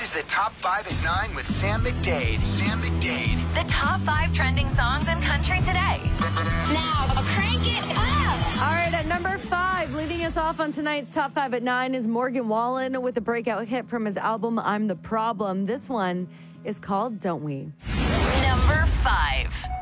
This is the Top 5 at 9 with Sam McDade. Sam McDade. The top 5 trending songs in country today. Now, crank it up. All right, at number 5, leading us off on tonight's Top 5 at 9 is Morgan Wallen with a breakout hit from his album, I'm the Problem. This one is called Don't We? Number 5.